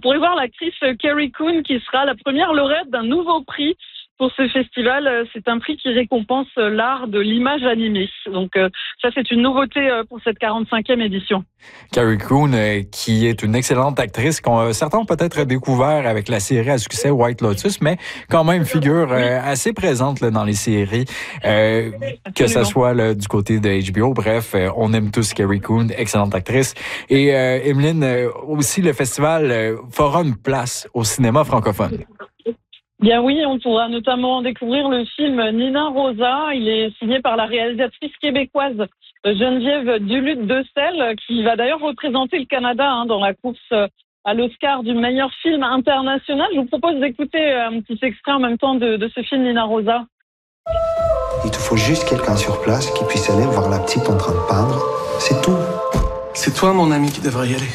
pourrez voir l'actrice Carrie Coon qui sera la première lauréate d'un nouveau prix pour ce festival. C'est un prix qui récompense l'art de l'image animée. Donc ça, c'est une nouveauté pour cette 45e édition. Carrie Coon, qui est une excellente actrice, certains ont peut-être découvert avec la série à succès White Lotus, mais quand même figure assez présente là, dans les séries, que ça soit là, du côté de HBO. Bref, on aime tous Carrie Coon, excellente actrice. Et Emeline, aussi le festival fera une place au cinéma francophone. Bien oui, on pourra notamment découvrir le film Nina Rosa. Il est signé par la réalisatrice québécoise Geneviève Duluth-Decelles, qui va d'ailleurs représenter le Canada dans la course à l'Oscar du meilleur film international. Je vous propose d'écouter un petit extrait en même temps de ce film Nina Rosa. Il te faut juste quelqu'un sur place qui puisse aller voir la petite en train de peindre. C'est tout. C'est toi, mon ami, qui devrais y aller.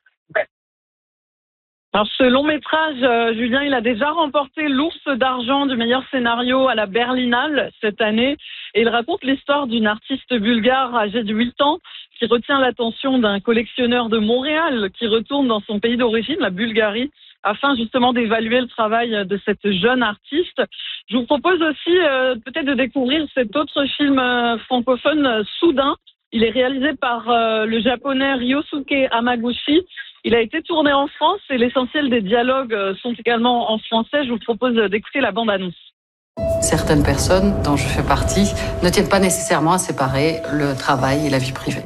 Alors ce long métrage, Julien, il a déjà remporté l'Ours d'argent du meilleur scénario à la Berlinale cette année. Et il raconte l'histoire d'une artiste bulgare âgée de 8 ans qui retient l'attention d'un collectionneur de Montréal qui retourne dans son pays d'origine, la Bulgarie, afin justement d'évaluer le travail de cette jeune artiste. Je vous propose aussi peut-être de découvrir cet autre film francophone, Soudain. Il est réalisé par le japonais Ryosuke Hamaguchi. Il a été tourné en France et l'essentiel des dialogues sont également en français. Je vous propose d'écouter la bande-annonce. Certaines personnes, dont je fais partie, ne tiennent pas nécessairement à séparer le travail et la vie privée.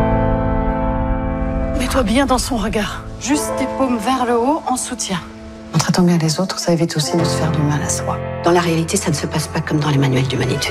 Mets-toi bien dans son regard. Juste tes paumes vers le haut en soutien. En traitant bien les autres, ça évite aussi de se faire du mal à soi. Dans la réalité, ça ne se passe pas comme dans les manuels d'humanitude.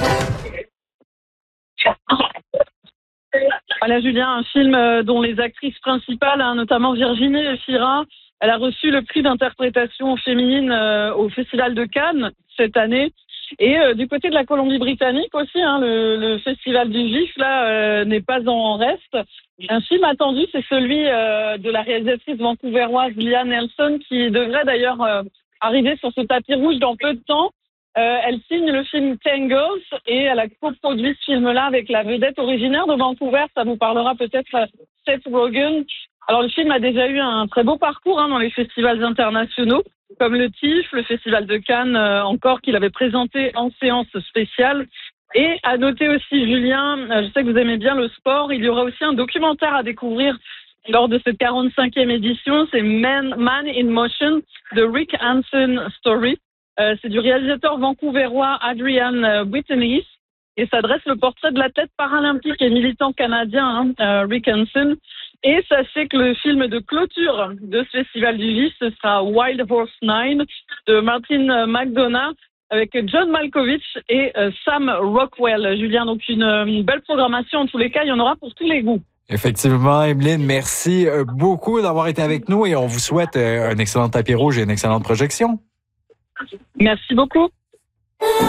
Voilà, Julien, un film dont les actrices principales, notamment Virginie Efira, elle a reçu le prix d'interprétation féminine au Festival de Cannes cette année. Et du côté de la Colombie-Britannique aussi, le Festival du Vif là n'est pas en reste. Un film attendu, c'est celui de la réalisatrice vancouveroise Lia Nelson, qui devrait d'ailleurs arriver sur ce tapis rouge dans peu de temps. Elle signe le film Tangles et elle a coproduit ce film-là avec la vedette originaire de Vancouver. Ça vous parlera peut-être Seth Rogen. Alors le film a déjà eu un très beau parcours dans les festivals internationaux, comme le TIFF, le Festival de Cannes encore, qu'il avait présenté en séance spéciale. Et à noter aussi, Julien, je sais que vous aimez bien le sport, il y aura aussi un documentaire à découvrir lors de cette 45e édition. C'est Man in Motion, The Rick Hansen Story. C'est du réalisateur vancouverois Adrian Whitney et ça dresse le portrait de l'athlète paralympique et militant canadien Rick Hansen. Et sachez que le film de clôture de ce festival du Vif, ce sera Wild Horse 9 de Martin McDonagh avec John Malkovich et Sam Rockwell. Julien, donc une belle programmation en tous les cas, il y en aura pour tous les goûts. Effectivement, Emeline, merci beaucoup d'avoir été avec nous et on vous souhaite un excellent tapis rouge et une excellente projection. Merci beaucoup.